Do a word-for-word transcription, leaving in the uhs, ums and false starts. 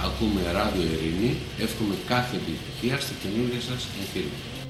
Ακούμε Ράδιο Ειρήνη. Εύχομαι κάθε επιτυχία στα καινούργια σας εγχείρηματα.